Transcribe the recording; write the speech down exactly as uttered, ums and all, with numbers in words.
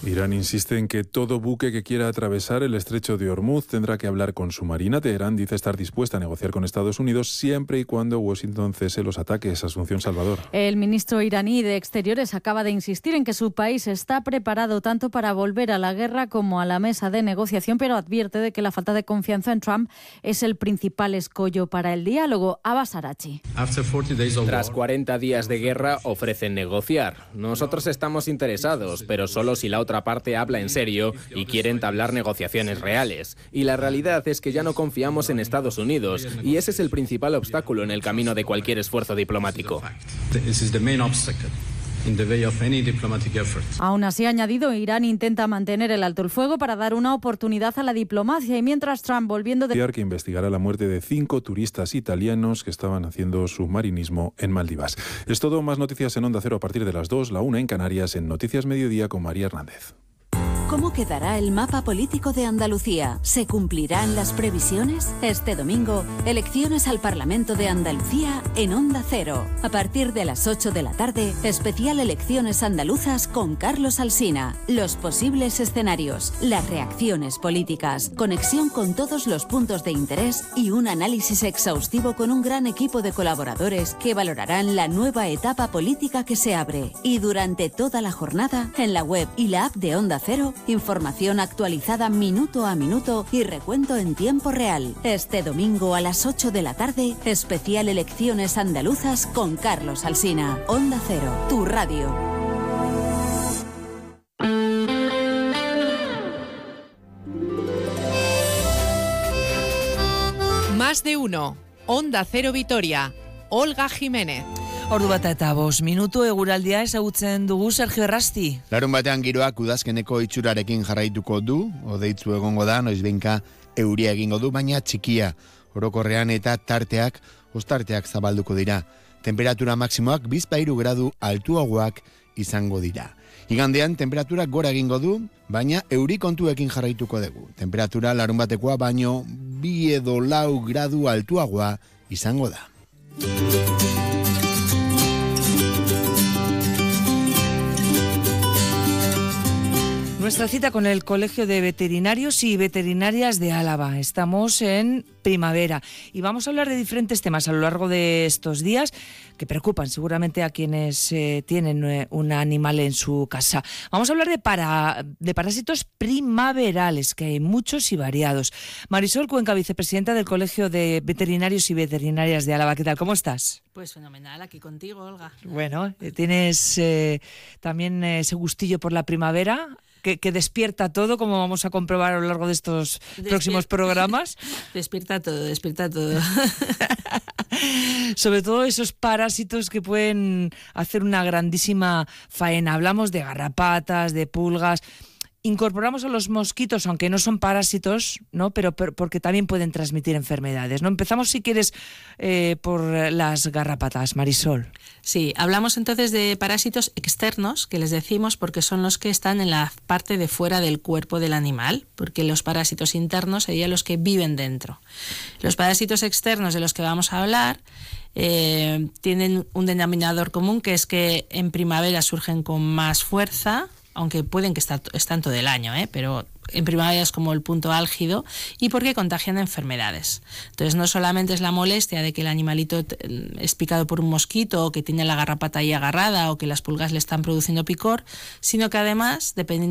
Irán insiste en que todo buque que quiera atravesar el estrecho de Hormuz tendrá que hablar con su marina. Teherán dice estar dispuesta a negociar con Estados Unidos siempre y cuando Washington cese los ataques. Asunción Salvador. El ministro iraní de Exteriores acaba de insistir en que su país está preparado tanto para volver a la guerra como a la mesa de negociación, pero advierte de que la falta de confianza en Trump es el principal escollo para el diálogo. Abbas Arachi. Tras cuarenta días de guerra ofrecen negociar. Nosotros estamos interesados, pero solo si la otra parte habla en serio y quiere entablar negociaciones reales. Y la realidad es que ya no confiamos en Estados Unidos, y ese es el principal obstáculo en el camino de cualquier esfuerzo diplomático. Aún así, ha añadido, Irán intenta mantener el alto el fuego para dar una oportunidad a la diplomacia, y mientras Trump, volviendo de... que investigará la muerte de cinco turistas italianos que estaban haciendo submarinismo en Maldivas. Es todo, más noticias en Onda Cero a partir de las dos, la una en Canarias, en Noticias Mediodía con María Hernández. ¿Cómo quedará el mapa político de Andalucía? ¿Se cumplirán las previsiones? Este domingo, elecciones al Parlamento de Andalucía en Onda Cero. A partir de las ocho de la tarde, especial Elecciones Andaluzas con Carlos Alsina. Los posibles escenarios, las reacciones políticas, conexión con todos los puntos de interés y un análisis exhaustivo con un gran equipo de colaboradores que valorarán la nueva etapa política que se abre. Y durante toda la jornada, en la web y la app de Onda Cero, información actualizada minuto a minuto y recuento en tiempo real. Este domingo a las ocho de la tarde, especial Elecciones Andaluzas con Carlos Alsina. Onda Cero, tu radio. Más de uno. Onda Cero Vitoria. Olga Jiménez. Ordu bata eta bost minutu eguraldia ezagutzen dugu, Sergio Errasti. Larun batean giroak udazkeneko itxurarekin jarraituko du, odeitzu egongo da, noizbenka euria egingo du, baina txikia, orokorrean eta tarteak, ostarteak zabalduko dira. Temperatura maksimoak bizpahiru gradu altuagoak izango dira. Igandean temperatura gora egingo du, baina euri kontuekin jarraituko dugu. Temperatura larun batekoa baino bi edo lau gradu altuagoa izango da. Nuestra cita con el Colegio de Veterinarios y Veterinarias de Álava. Estamos en primavera y vamos a hablar de diferentes temas a lo largo de estos días que preocupan seguramente a quienes eh, tienen eh, un animal en su casa. Vamos a hablar de, para, de parásitos primaverales, que hay muchos y variados. Marisol Cuenca, vicepresidenta del Colegio de Veterinarios y Veterinarias de Álava. ¿Qué tal? ¿Cómo estás? Pues fenomenal, aquí contigo, Olga. Bueno, ¿tienes eh, también ese gustillo por la primavera? Que, que despierta todo, como vamos a comprobar a lo largo de estos Despier- próximos programas. Despierta todo, despierta todo. Sobre todo esos parásitos que pueden hacer una grandísima faena. Hablamos de garrapatas, de pulgas. Incorporamos a los mosquitos, aunque no son parásitos, ¿no? Pero, pero porque también pueden transmitir enfermedades, ¿no? Empezamos, si quieres, eh, por las garrapatas, Marisol. Sí, hablamos entonces de parásitos externos, que les decimos porque son los que están en la parte de fuera del cuerpo del animal, porque los parásitos internos serían los que viven dentro. Los parásitos externos de los que vamos a hablar eh, tienen un denominador común, que es que en primavera surgen con más fuerza, aunque pueden que está, están todo el año, ¿eh? Pero en primavera es como el punto álgido, y porque contagian enfermedades. Entonces no solamente es la molestia de que el animalito es picado por un mosquito, o que tiene la garrapata ahí agarrada, o que las pulgas le están produciendo picor, sino que además, dependiendo